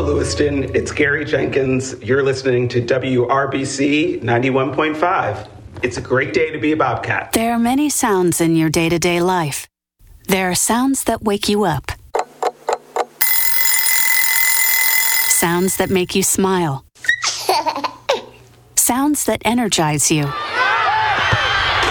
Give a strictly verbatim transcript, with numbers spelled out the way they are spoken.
Lewiston. It's Gary Jenkins. You're listening to W R B C ninety-one point five. It's a great day to be a Bobcat. There are many sounds in your day-to-day life. There are sounds that wake you up. Sounds that make you smile. Sounds that energize you.